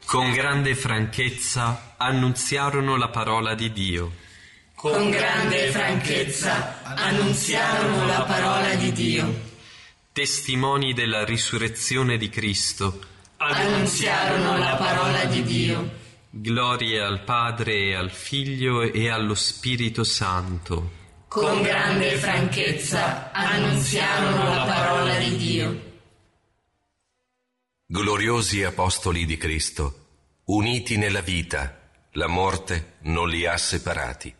Con grande franchezza annunziarono la parola di Dio. Con grande franchezza annunziarono la parola di Dio. Testimoni della risurrezione di Cristo, Annunziarono la parola di Dio. Gloria al Padre e al Figlio e allo Spirito Santo. Con grande franchezza annunziarono la parola di Dio. Gloriosi apostoli di Cristo, uniti nella vita, la morte non li ha separati.